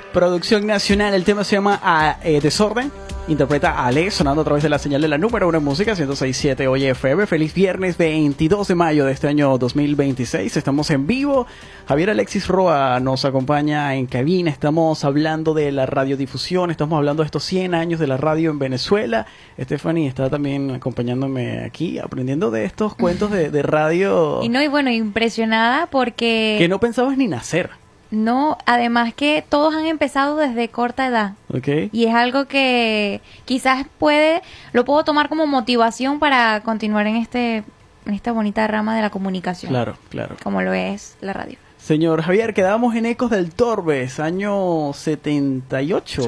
Producción nacional, el tema se llama Desorden. Interpreta a Ale, sonando a través de la señal de la número 1 en música, 106.7 Hoy FM. Feliz viernes 22 de mayo de este año 2026. Estamos en vivo. Javier Alexis Roa nos acompaña en cabina. Estamos hablando de la radiodifusión. Estamos hablando de estos 100 años de la radio en Venezuela. Stephanie está también acompañándome aquí, aprendiendo de estos cuentos de radio. Y bueno, impresionada porque... que no pensabas ni nacer. No, además que todos han empezado desde corta edad. Okay. Y es algo que quizás lo puedo tomar como motivación para continuar en esta bonita rama de la comunicación. Claro, claro. Como lo es la radio. Señor Javier, quedábamos en Ecos del Torbes, año 78.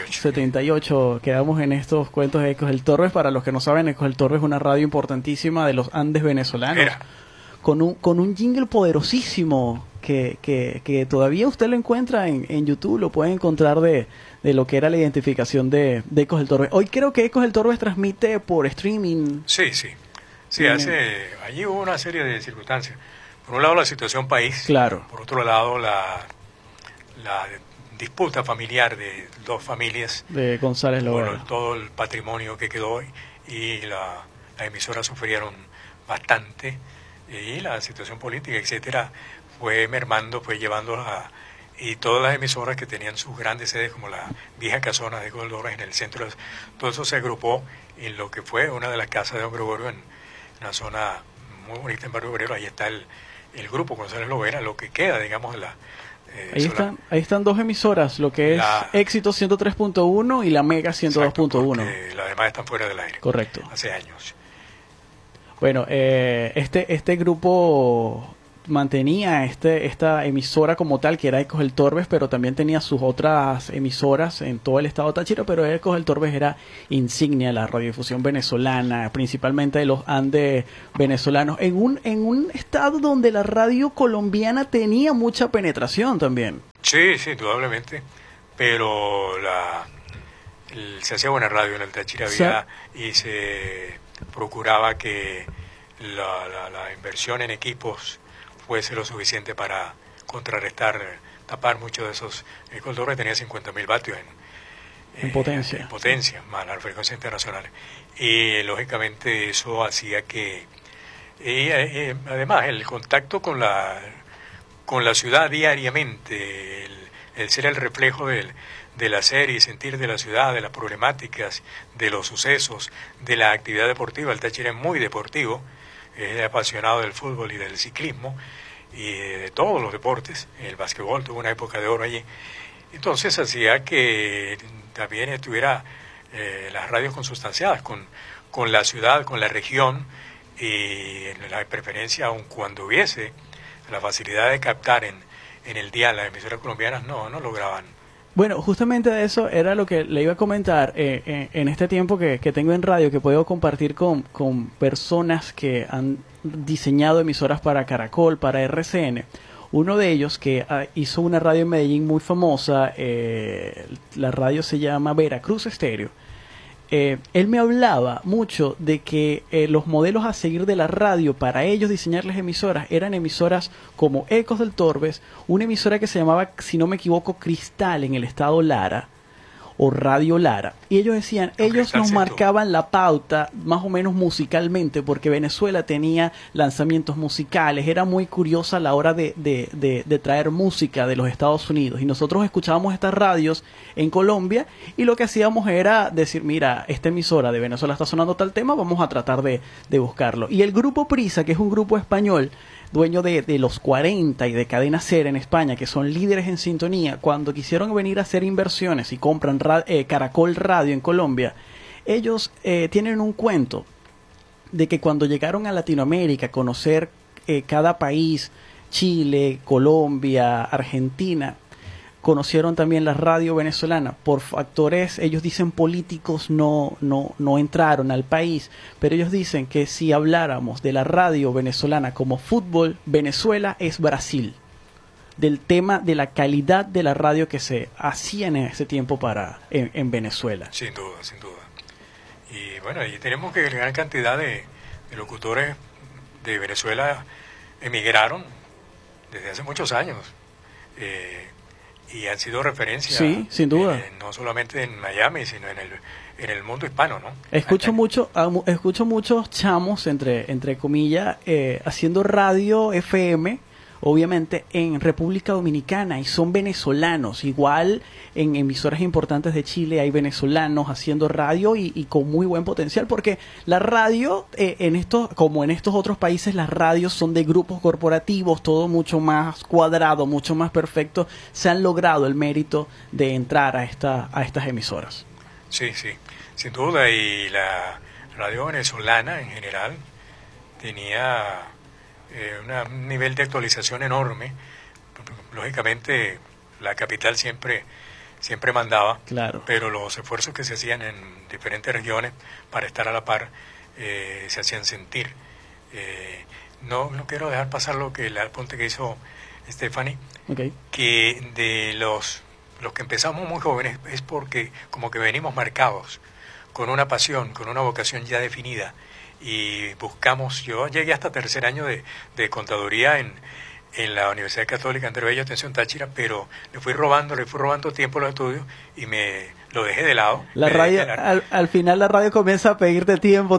78. Quedamos en estos cuentos de Ecos del Torbes. Para los que no saben, Ecos del Torbes es una radio importantísima de los Andes venezolanos. Era. Con un jingle poderosísimo que todavía usted lo encuentra en YouTube, lo puede encontrar de lo que era la identificación de Ecos del Torbes. Hoy creo que Ecos del Torbes transmite por streaming. Sí, allí hubo una serie de circunstancias. Por un lado la situación país, claro. Por otro lado la disputa familiar de dos familias. De González López. Bueno, todo el patrimonio que quedó y las emisoras sufrieron bastante. Y la situación política, etcétera, fue mermando, fue llevando y todas las emisoras que tenían sus grandes sedes, como la vieja casona de Goldora en el centro, todo eso se agrupó en lo que fue una de las casas de Don Gregorio, en una zona muy bonita en Barrio Obrero. Ahí está el grupo González Lovera, lo que queda, digamos, ahí están dos emisoras, lo que es Éxito 103.1 y la Mega 102.1. Las demás están fuera del aire. Correcto. Hace años. Bueno, este grupo mantenía esta emisora como tal, que era Ecos del Torbes, pero también tenía sus otras emisoras en todo el estado Táchira, pero Ecos del Torbes era insignia de la radiodifusión venezolana, principalmente de los Andes venezolanos, en un estado donde la radio colombiana tenía mucha penetración también. Sí, indudablemente, pero se hacía buena radio en el Táchira, y se procuraba que la inversión en equipos fuese lo suficiente para tapar muchos de esos. El Coldorre tenía 50.000 vatios en potencia, más la frecuencia internacional. Y lógicamente eso hacía que... además, el contacto con la ciudad diariamente, el ser el reflejo del hacer y sentir de la ciudad, de las problemáticas, de los sucesos, de la actividad deportiva. El Táchira es muy deportivo, es apasionado del fútbol y del ciclismo y de todos los deportes. El básquetbol tuvo una época de oro allí. Entonces hacía que también estuviera las radios consustanciadas con la ciudad, con la región, y en la preferencia, aun cuando hubiese la facilidad de captar en el dial, las emisoras colombianas no lograban. Bueno, justamente de eso era lo que le iba a comentar en este tiempo que tengo en radio, que puedo compartir con personas que han diseñado emisoras para Caracol, para RCN. Uno de ellos que hizo una radio en Medellín muy famosa, la radio se llama Veracruz Estéreo. Él me hablaba mucho de que los modelos a seguir de la radio para ellos diseñar las emisoras eran emisoras como Ecos del Torbes, una emisora que se llamaba, si no me equivoco, Cristal en el estado Lara, o Radio Lara. Y ellos decían, ellos nos marcaban la pauta más o menos musicalmente, porque Venezuela tenía lanzamientos musicales, era muy curiosa a la hora de traer música de los Estados Unidos, y nosotros escuchábamos estas radios en Colombia y lo que hacíamos era decir, mira, esta emisora de Venezuela está sonando tal tema, vamos a tratar de buscarlo. Y el grupo Prisa, que es un grupo español dueño de los 40 y de Cadena Ser en España, que son líderes en sintonía, cuando quisieron venir a hacer inversiones y compran Caracol Radio en Colombia, ellos tienen un cuento de que cuando llegaron a Latinoamérica a conocer cada país, Chile, Colombia, Argentina, conocieron también la radio venezolana. Por factores, ellos dicen políticos, no entraron al país, pero ellos dicen que si habláramos de la radio venezolana como fútbol, Venezuela es Brasil, del tema de la calidad de la radio que se hacía en ese tiempo en Venezuela. Sin duda. Y bueno, ahí tenemos que gran cantidad de locutores de Venezuela emigraron desde hace muchos años. y han sido referencia. Sí, sin duda. No solamente en Miami, sino en el mundo hispano, ¿no? Escucho muchos chamos, entre comillas, haciendo radio FM, obviamente en República Dominicana, y son venezolanos. Igual en emisoras importantes de Chile hay venezolanos haciendo radio y con muy buen potencial, porque la radio, como en estos otros países, las radios son de grupos corporativos, todo mucho más cuadrado, mucho más perfecto. Se han logrado el mérito de entrar a estas emisoras. Sí, sí, sin duda, y la radio venezolana en general tenía un nivel de actualización enorme. Lógicamente la capital siempre mandaba, claro, pero los esfuerzos que se hacían en diferentes regiones para estar a la par se hacían sentir. No quiero dejar pasar el apunte que hizo Stephanie, okay, que de los que empezamos muy jóvenes es porque como que venimos marcados con una pasión, con una vocación ya definida, y buscamos. Yo llegué hasta tercer año de contaduría en la Universidad Católica Andrés Bello, atención Táchira, pero le fui robando tiempo a los estudios y me lo dejé de lado. La radio, al final la radio comienza a pedirte tiempo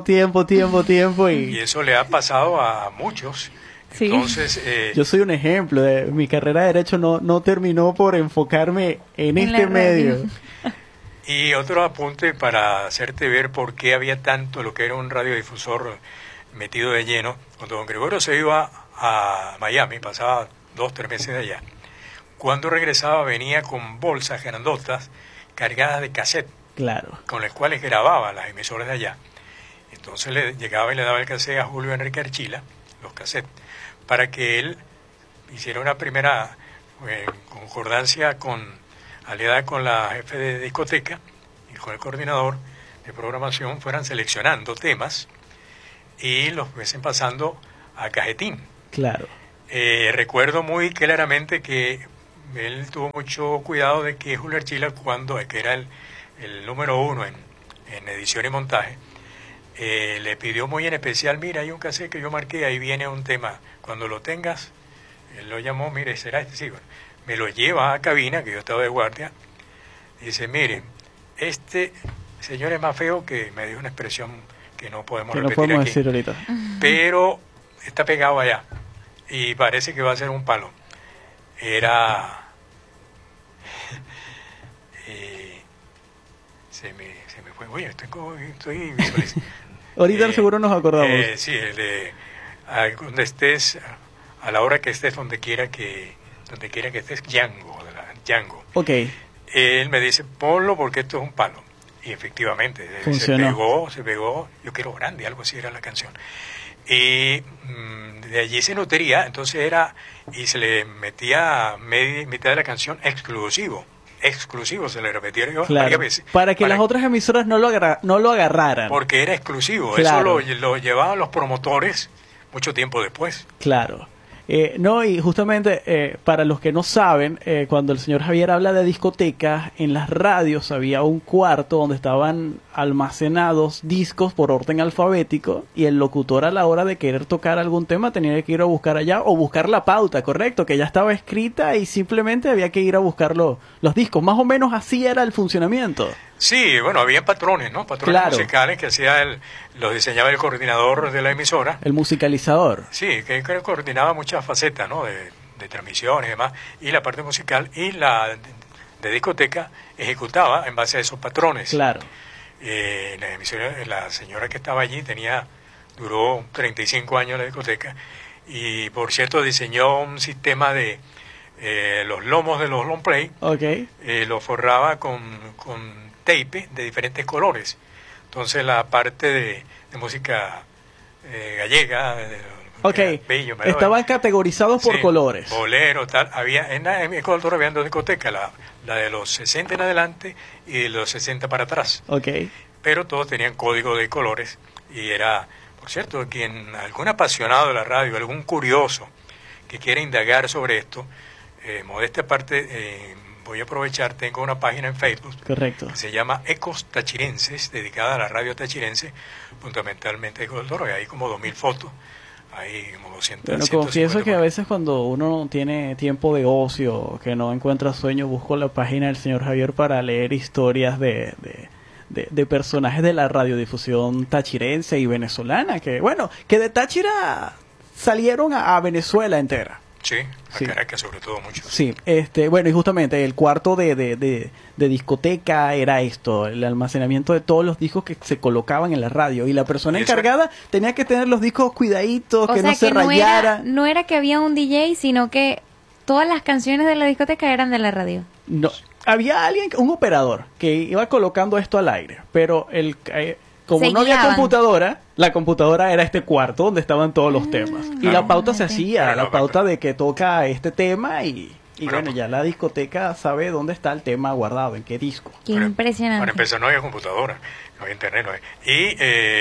y eso le ha pasado a muchos. Sí. Entonces, yo soy un ejemplo. Mi carrera de Derecho no terminó por enfocarme en este medio. Y otro apunte para hacerte ver por qué había tanto lo que era un radiodifusor metido de lleno. Cuando don Gregorio se iba a Miami, pasaba 2-3 meses de allá, cuando regresaba venía con bolsas grandotas cargadas de cassette, claro, con las cuales grababa las emisoras de allá. Entonces llegaba y le daba el cassette a Julio Enrique Archila, los cassettes, para que él hiciera una primera concordancia aliada con la jefe de discoteca y con el coordinador de programación, fueran seleccionando temas y los fuesen pasando a cajetín. Claro. Recuerdo muy claramente que él tuvo mucho cuidado de que Julio Archila, que era el número 1 en edición y montaje, le pidió muy en especial: mira, hay un cassette que yo marqué, ahí viene un tema, cuando lo tengas. Él lo llamó: mire, será este, sí, bueno. Me lo lleva a cabina, que yo estaba de guardia, y dice: mire, este señor es más feo, que me dio una expresión que no podemos repetir, no podemos aquí, decir ahorita, pero está pegado allá y parece que va a ser un palo. Era se me fue. Oye, estoy visualizando. Ahorita seguro nos acordamos. Sí, donde estés, a la hora que estés, donde quiera que estés, Django. Ok. Él me dice: ponlo porque esto es un palo. Y efectivamente, funcionó. se pegó, Yo quiero grande, algo así era la canción. Y de allí se nutría, entonces y se le metía mitad de la canción exclusivo, se le repetía varias veces. Para que las otras emisoras no lo agarraran. Porque era exclusivo, claro. Eso lo llevaban los promotores mucho tiempo después. Claro. Y justamente para los que no saben, cuando el señor Javier habla de discotecas, en las radios había un cuarto donde estaban almacenados discos por orden alfabético, y el locutor, a la hora de querer tocar algún tema, tenía que ir a buscar allá o buscar la pauta, correcto, que ya estaba escrita, y simplemente había que ir a buscar los discos. Más o menos así era el funcionamiento. Sí, bueno, había patrones, ¿no? Patrones claro. musicales que los diseñaba el coordinador de la emisora. El musicalizador. Sí, que coordinaba muchas facetas, ¿no? De transmisiones y demás. Y la parte musical y la de discoteca ejecutaba en base a esos patrones. Claro. La emisora, la señora que estaba allí duró 35 años en la discoteca, y por cierto diseñó un sistema de los lomos de los long play. Okay. Lo forraba con tape de diferentes colores. Entonces la parte de música gallega, bello, estaban categorizados por colores. Bolero, tal. En mi cultura había dos discotecas, la de los 60 en adelante y de los 60 para atrás. Okay. Pero todos tenían código de colores, y era, por cierto, algún apasionado de la radio, algún curioso que quiera indagar sobre esto, modestia aparte, voy a aprovechar, tengo una página en Facebook. Correcto. Que se llama Ecos Tachirenses, dedicada a la radio tachirense, fundamentalmente de Ecos del Toro, y hay como 2000 fotos Hay como 200. Bueno, 150 confieso que a por ahí. veces cuando uno tiene tiempo de ocio, que no encuentra sueño, busco la página del señor Javier para leer historias de personajes de la radiodifusión tachirense y venezolana, que bueno, que de Táchira salieron a Venezuela entera. Sí, a Sí. Caracas sobre todo muchos. Sí, bueno, y justamente el cuarto de discoteca era esto, el almacenamiento de todos los discos que se colocaban en la radio, y la persona Y eso- encargada tenía que tener los discos cuidaditos, O que sea no se que no rayara. no era que había un DJ, sino que todas las canciones de la discoteca eran de la radio. No, había alguien, un operador, que iba colocando esto al aire, pero como Se no había guiaban. computadora, la computadora era este cuarto donde estaban todos los temas. Y la pauta se hacía, Claro, la no, pauta de que toca este tema y Bueno, bueno, ya la discoteca sabe dónde está el tema guardado, en qué disco. Qué Para- impresionante. Para empezar, no había computadora, no había internet. No había. Y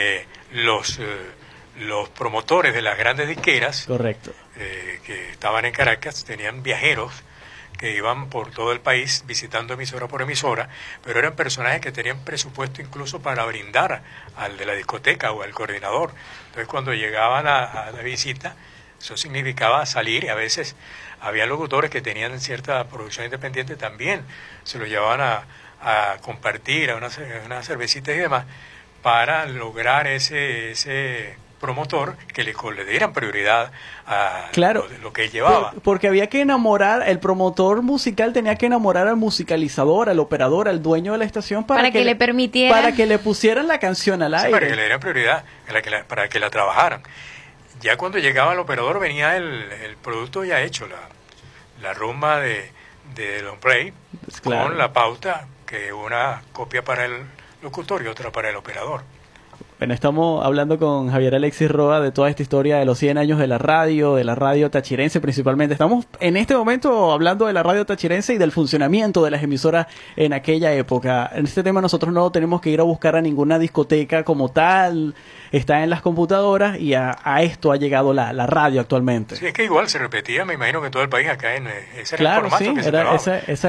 los promotores de las grandes disqueras Correcto. que estaban en Caracas tenían viajeros que iban por todo el país visitando emisora por emisora, pero eran personajes que tenían presupuesto incluso para brindar al de la discoteca o al coordinador. Entonces, cuando llegaban a la visita, eso significaba salir, y a veces había locutores que tenían cierta producción independiente también, se lo llevaban a compartir, a unas cervecitas y demás, para lograr ese promotor que le dieran prioridad a Claro. lo que él llevaba. Porque había que enamorar, el promotor musical tenía que enamorar al musicalizador, al operador, al dueño de la estación Para que le permitiera. para que le pusieran la canción al Sí, aire. para que le dieran prioridad, para que la trabajaran. Ya cuando llegaba el operador venía el producto ya hecho, la rumba de Long Play, Claro. con la pauta, que una copia para el locutor y otra para el operador. Bueno, estamos hablando con Javier Alexis Roa de toda esta historia de los 100 años de la radio tachirense principalmente. Estamos en este momento hablando de la radio tachirense y del funcionamiento de las emisoras en aquella época. En este tema nosotros no tenemos que ir a buscar a ninguna discoteca como tal, está en las computadoras y a esto ha llegado la radio actualmente. Sí, es que igual se repetía, me imagino que en todo el país acá ese era el Claro, formato sí, que se era trabajaba. esa